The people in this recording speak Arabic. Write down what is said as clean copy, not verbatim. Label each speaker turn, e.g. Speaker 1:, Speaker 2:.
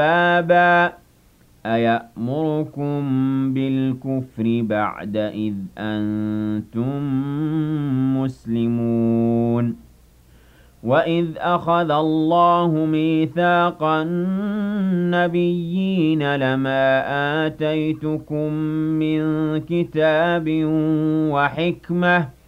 Speaker 1: أَرْبَابًا أَيَأْمُرُكُم بِالْكُفْرِ بَعْدَ إِذْ أَنتُم مُّسْلِمُونَ وَإِذْ أَخَذَ اللَّهُ مِيثَاقَ النَّبِيِّينَ لَمَا آتَيْتُكُم مِّن كِتَابٍ وَحِكْمَةٍ